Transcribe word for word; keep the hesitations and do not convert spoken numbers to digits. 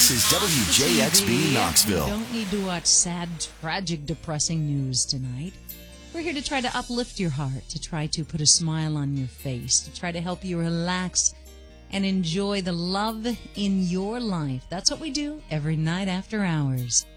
This is W J X B Knoxville. You don't need to watch sad, tragic, depressing news tonight. We're here to try to uplift your heart, to try to put a smile on your face, to try to help you relax and enjoy the love in your life. That's what we do every night after hours.